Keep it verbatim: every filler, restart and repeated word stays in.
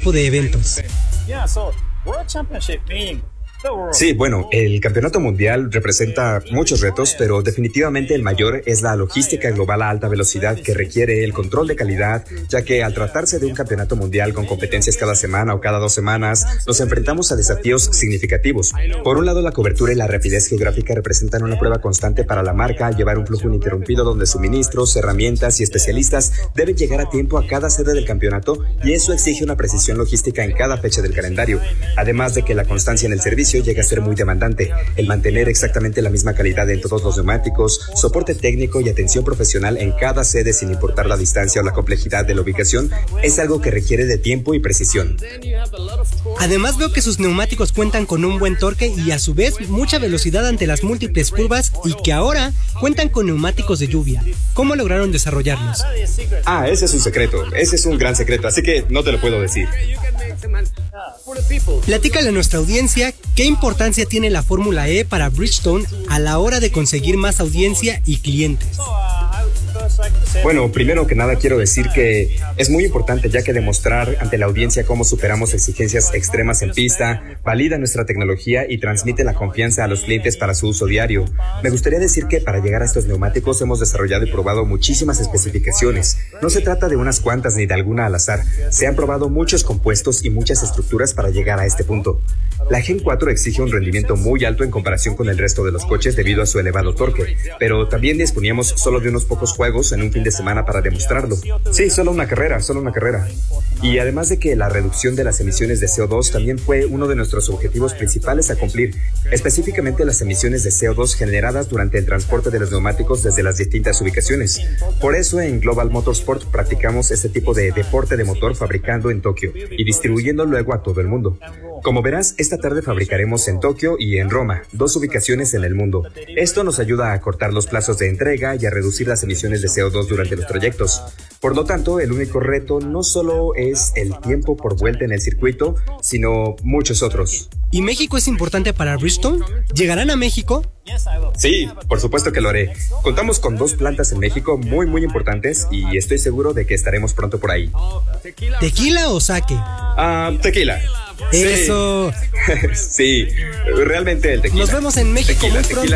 tipo de eventos. Sí, bueno, el campeonato mundial representa muchos retos, pero definitivamente el mayor es la logística global a alta velocidad que requiere el control de calidad, ya que al tratarse de un campeonato mundial con competencias cada semana o cada dos semanas, nos enfrentamos a desafíos significativos. Por un lado, la cobertura y la rapidez geográfica representan una prueba constante para la marca al llevar un flujo ininterrumpido donde suministros, herramientas y especialistas deben llegar a tiempo a cada sede del campeonato, y eso exige una precisión logística en cada fecha del calendario, además de que la constancia en el servicio llega a ser muy demandante. El mantener exactamente la misma calidad en todos los neumáticos, soporte técnico y atención profesional en cada sede sin importar la distancia o la complejidad de la ubicación es algo que requiere de tiempo y precisión. Además, veo que sus neumáticos cuentan con un buen torque y a su vez mucha velocidad ante las múltiples curvas, y que ahora cuentan con neumáticos de lluvia. ¿Cómo lograron desarrollarlos? Ah, ese es un secreto, ese es un gran secreto, así que no te lo puedo decir. Platícale a nuestra audiencia qué importancia tiene la Fórmula E para Bridgestone a la hora de conseguir más audiencia y clientes. Bueno, primero que nada quiero decir que es muy importante, ya que demostrar ante la audiencia cómo superamos exigencias extremas en pista, valida nuestra tecnología y transmite la confianza a los clientes para su uso diario. Me gustaría decir que para llegar a estos neumáticos hemos desarrollado y probado muchísimas especificaciones. No se trata de unas cuantas ni de alguna al azar. Se han probado muchos compuestos y muchas estructuras para llegar a este punto. La Gen cuatro exige un rendimiento muy alto en comparación con el resto de los coches debido a su elevado torque, pero también disponíamos solo de unos pocos juegos en un fin de semana para demostrarlo. Sí, solo una carrera, solo una carrera. Y además de que la reducción de las emisiones de C O dos también fue uno de nuestros objetivos principales a cumplir, específicamente las emisiones de C O dos generadas durante el transporte de los neumáticos desde las distintas ubicaciones. Por eso en Global Motorsport practicamos este tipo de deporte de motor fabricando en Tokio y distribuyendo luego a todo el mundo. Como verás, esta tarde fabricaremos en Tokio y en Roma, dos ubicaciones en el mundo. Esto nos ayuda a acortar los plazos de entrega y a reducir las emisiones de C O dos durante los trayectos. Por lo tanto, el único reto no solo es el tiempo por vuelta en el circuito, sino muchos otros. ¿Y México es importante para Bridgestone? ¿Llegarán a México? Sí, por supuesto que lo haré. Contamos con dos plantas en México muy muy importantes y estoy seguro de que estaremos pronto por ahí. ¿Tequila o sake? Ah, tequila. Eso. Sí, sí, realmente el tequila. Nos vemos en México tequila, muy pronto. Tequila.